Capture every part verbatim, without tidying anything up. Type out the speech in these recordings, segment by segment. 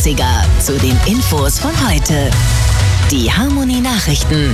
Klassiker zu den Infos von heute. Die Harmony Nachrichten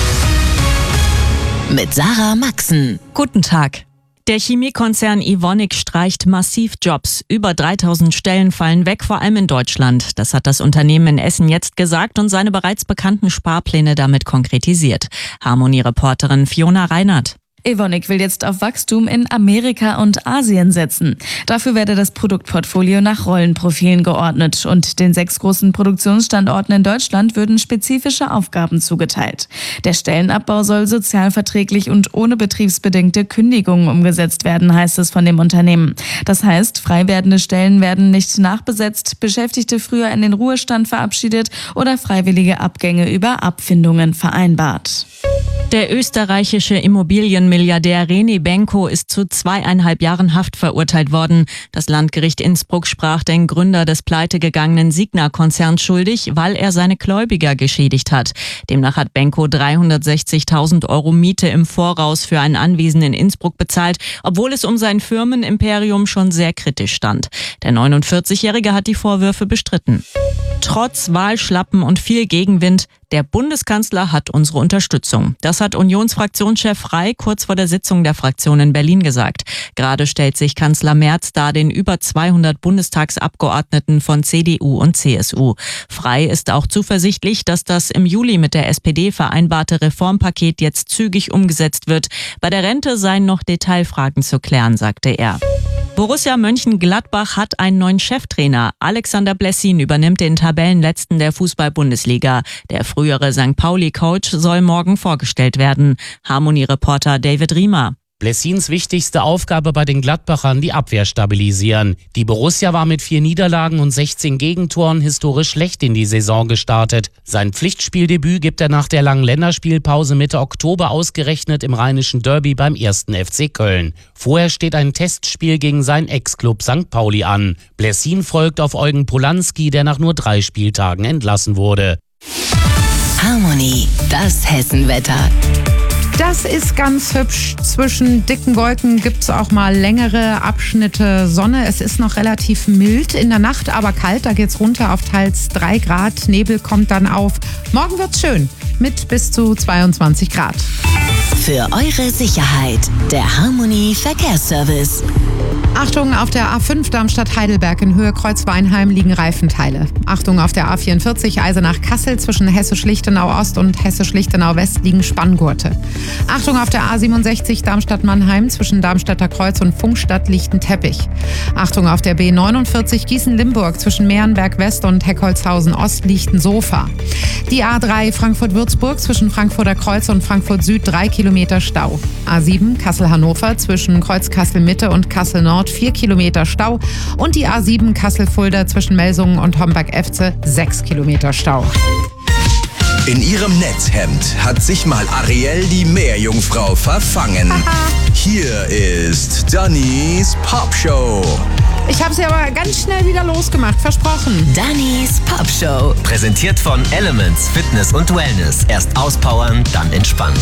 mit Sarah Maxen. Guten Tag. Der Chemiekonzern Evonik streicht massiv Jobs. Über dreitausend Stellen fallen weg, vor allem in Deutschland. Das hat das Unternehmen in Essen jetzt gesagt und seine bereits bekannten Sparpläne damit konkretisiert. Harmony-Reporterin Fiona Reinhardt. Evonik will jetzt auf Wachstum in Amerika und Asien setzen. Dafür werde das Produktportfolio nach Rollenprofilen geordnet und den sechs großen Produktionsstandorten in Deutschland würden spezifische Aufgaben zugeteilt. Der Stellenabbau soll sozialverträglich und ohne betriebsbedingte Kündigungen umgesetzt werden, heißt es von dem Unternehmen. Das heißt, frei werdende Stellen werden nicht nachbesetzt, Beschäftigte früher in den Ruhestand verabschiedet oder freiwillige Abgänge über Abfindungen vereinbart. Der österreichische Immobilienmilliardär René Benko ist zu zweieinhalb Jahren Haft verurteilt worden. Das Landgericht Innsbruck sprach den Gründer des pleitegegangenen Signa-Konzerns schuldig, weil er seine Gläubiger geschädigt hat. Demnach hat Benko dreihundertsechzigtausend Euro Miete im Voraus für ein Anwesen in Innsbruck bezahlt, obwohl es um sein Firmenimperium schon sehr kritisch stand. Der neunundvierzigjährige hat die Vorwürfe bestritten. Trotz Wahlschlappen und viel Gegenwind, der Bundeskanzler hat unsere Unterstützung. Das hat Unionsfraktionschef Frey kurz vor der Sitzung der Fraktion in Berlin gesagt. Gerade stellt sich Kanzler Merz dar den über zweihundert Bundestagsabgeordneten von C D U und C S U. Frey ist auch zuversichtlich, dass das im Juli mit der S P D vereinbarte Reformpaket jetzt zügig umgesetzt wird. Bei der Rente seien noch Detailfragen zu klären, sagte er. Borussia Mönchengladbach hat einen neuen Cheftrainer. Alexander Blessin übernimmt den Tabellenletzten der Fußball-Bundesliga. Der frühere Sankt Pauli-Coach soll morgen vorgestellt werden. Harmony-Reporter David Riemer. Blessins wichtigste Aufgabe bei den Gladbachern, die Abwehr stabilisieren. Die Borussia war mit vier Niederlagen und sechzehn Gegentoren historisch schlecht in die Saison gestartet. Sein Pflichtspieldebüt gibt er nach der langen Länderspielpause Mitte Oktober ausgerechnet im rheinischen Derby beim ersten F C Köln. Vorher steht ein Testspiel gegen seinen Ex-Club Sankt Pauli an. Blessin folgt auf Eugen Polanski, der nach nur drei Spieltagen entlassen wurde. Harmony, das Hessenwetter. Das ist ganz hübsch. Zwischen dicken Wolken gibt es auch mal längere Abschnitte Sonne. Es ist noch relativ mild, in der Nacht aber kalt. Da geht's runter auf teils drei Grad. Nebel kommt dann auf. Morgen wird's schön mit bis zu zweiundzwanzig Grad. Für eure Sicherheit, der Harmony Verkehrsservice. Achtung, auf der A fünf Darmstadt-Heidelberg in Höhe Kreuzweinheim liegen Reifenteile. Achtung, auf der A vierundvierzig Eisenach-Kassel zwischen Hessisch-Lichtenau-Ost und Hessisch-Lichtenau-West liegen Spanngurte. Achtung, auf der A siebenundsechzig Darmstadt-Mannheim zwischen Darmstädter Kreuz und Funkstadt liegt ein Teppich. Achtung, auf der B neunundvierzig Gießen-Limburg zwischen Mehrenberg-West und Heckholzhausen-Ost liegt ein Sofa. Die A drei Frankfurt-Würzburg zwischen Frankfurter Kreuz und Frankfurt-Süd drei Kilometer Stau. A sieben Kassel-Hannover zwischen Kreuz-Kassel-Mitte und Kassel-Nord vier Kilometer Stau. Und die A sieben Kassel-Fulda zwischen Melsungen und Homberg-Efze sechs Kilometer Stau. In ihrem Netzhemd hat sich mal Ariel die Meerjungfrau verfangen. Hier ist Dannys Popshow. Ich habe sie aber ganz schnell wieder losgemacht, versprochen. Dannys Popshow. Präsentiert von Elements Fitness und Wellness. Erst auspowern, dann entspannen.